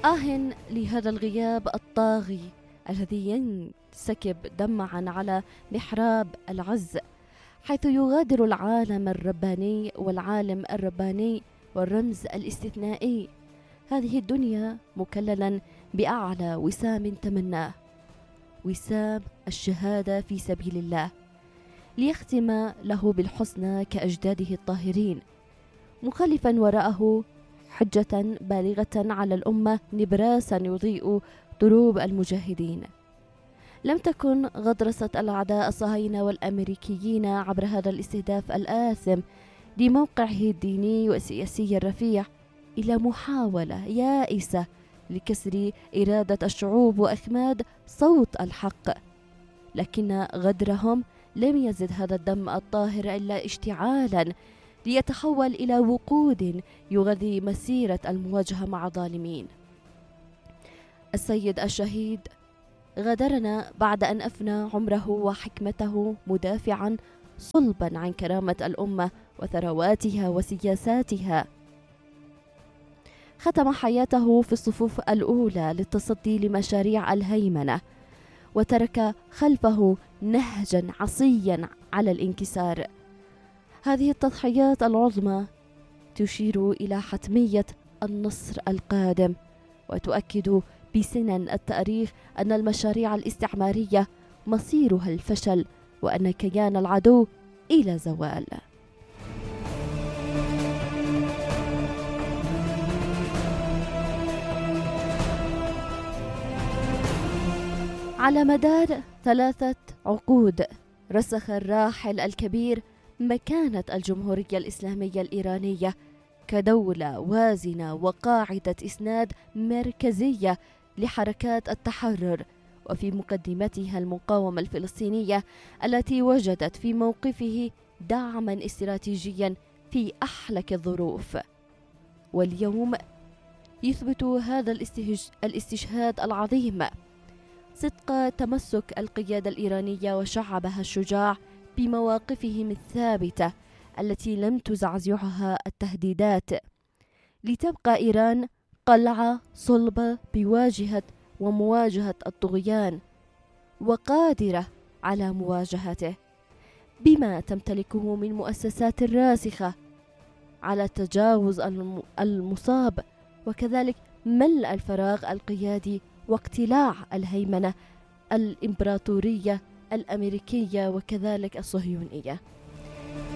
لهذا الغياب الطاغي الذي ينسكب دمعا على محراب العز، حيث يغادر العالم الرباني والعالم الرباني والرمز الاستثنائي هذه الدنيا مكللا بأعلى وسام تمناه، وسام الشهادة في سبيل الله، ليختم له بالحسنى كأجداده الطاهرين، مخلفا وراءه حجة بالغة على الأمة، نبراسا يضيء دروب المجاهدين. لم تكن غطرسة الأعداء الصهاينة والأمريكيين عبر هذا الاستهداف الآثم لموقعه الديني والسياسي الرفيع إلى محاولة يائسة لكسر إرادة الشعوب وإخماد صوت الحق، لكن غدرهم لم يزد هذا الدم الطاهر إلا اشتعالا ليتحول إلى وقود يغذي مسيرة المواجهة مع الظالمين. السيد الشهيد غادرنا بعد أن أفنى عمره وحكمته مدافعا صلبا عن كرامة الأمة وثرواتها وسياساتها. ختم حياته في الصفوف الأولى للتصدي لمشاريع الهيمنة، وترك خلفه نهجا عصيا على الانكسار. هذه التضحيات العظمى تشير إلى حتمية النصر القادم، وتؤكد بسنن التاريخ أن المشاريع الاستعمارية مصيرها الفشل، وأن كيان العدو إلى زوال. على مدار 3 عقود رسخ الراحل الكبير مكانة الجمهورية الإسلامية الإيرانية كدولة وازنة وقاعدة إسناد مركزية لحركات التحرر، وفي مقدمتها المقاومة الفلسطينية التي وجدت في موقفه دعما استراتيجيا في أحلك الظروف. واليوم يثبت هذا الاستشهاد العظيم صدق تمسك القيادة الإيرانية وشعبها الشجاع بمواقفهم الثابتة التي لم تزعزعها التهديدات، لتبقى إيران قلعة صلبة بواجهة ومواجهة الطغيان، وقادرة على مواجهته بما تمتلكه من مؤسسات راسخة على تجاوز المصاب، وكذلك ملء الفراغ القيادي واقتلاع الهيمنة الإمبراطورية الأمريكية وكذلك الصهيونية.